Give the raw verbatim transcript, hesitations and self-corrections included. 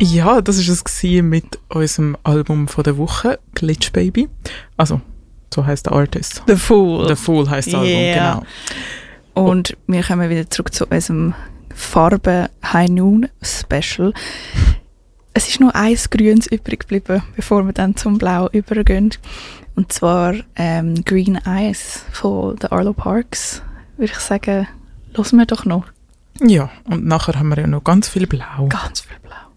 Ja, das war es mit unserem Album von der Woche, Glitch Baby. Also, so heisst der Artist. The Fool. The Fool heisst das yeah. Album, genau. Und oh. wir kommen wieder zurück zu unserem Farben High Noon Special. Es ist nur eins Grünes übrig geblieben, bevor wir dann zum Blau übergehen. Und zwar ähm, Green Eyes von den Arlo Parks. Würde ich sagen, hören wir doch noch. Ja, und nachher haben wir ja noch ganz viel Blau. Ganz viel Blau.